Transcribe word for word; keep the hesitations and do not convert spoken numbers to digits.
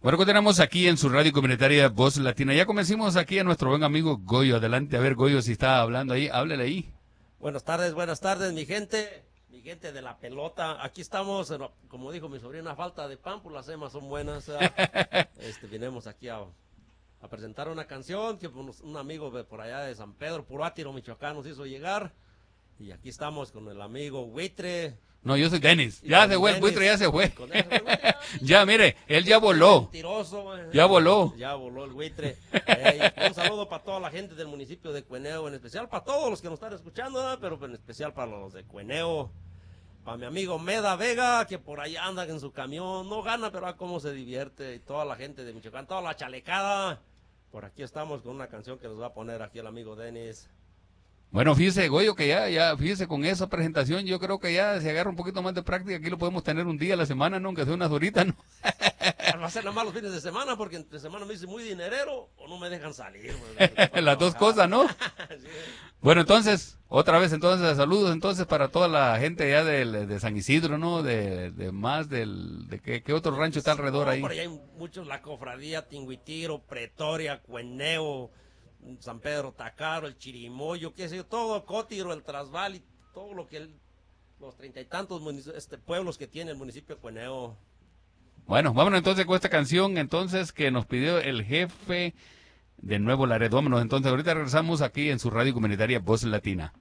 Bueno, continuamos aquí en su radio comunitaria Voz Latina. Ya comencimos aquí a nuestro buen amigo Goyo. Adelante, a ver, Goyo, si está hablando ahí, háblele ahí. Buenas tardes, buenas tardes, mi gente, mi gente de la pelota. Aquí estamos, como dijo mi sobrina, falta de pan, pues las semas son buenas. este, vinimos aquí a, a presentar una canción que un amigo de por allá de San Pedro, Purátiro, Michoacán, nos hizo llegar. Y aquí estamos con el amigo Buitre. No, yo soy Denis. Ya se fue, el Buitre ya se fue. Ya, ya, mire, él ya voló. Mentiroso. Ya voló. Ya voló el Buitre. Eh, un saludo para toda la gente del municipio de Cueneo, en especial para todos los que nos están escuchando, ¿eh? Pero en especial para los de Cueneo. Para mi amigo Meda Vega, que por ahí anda en su camión. No gana, pero a cómo se divierte. Y toda la gente de Michoacán, toda la chalecada. Por aquí estamos con una canción que nos va a poner aquí el amigo Denis. Bueno, fíjese, Goyo, que ya, ya, fíjese, con esa presentación, yo creo que ya se agarra un poquito más de práctica, aquí lo podemos tener un día a la semana, ¿no? Aunque sea unas horitas, ¿no? Va a ser nada más los fines de semana, porque entre semana me dicen muy dinerero o no me dejan salir. Las dos cosas, ¿no? Sí. Bueno, entonces, otra vez, entonces, saludos entonces para toda la gente ya de, de San Isidro, ¿no? De, de más del, de qué, qué otro rancho está alrededor no, ahí. Por allá hay muchos, la Cofradía, Tinguitiro, Pretoria, Cueneo, San Pedro Tacaro, el Chirimoyo, qué sé yo, todo Cótiro, el Trasval y todo lo que el, los treinta y tantos este, pueblos que tiene el municipio de Cueneo. Bueno, vámonos entonces con esta canción entonces que nos pidió el jefe de Nuevo Laredo. Vámonos entonces, ahorita regresamos aquí en su radio comunitaria Voz Latina.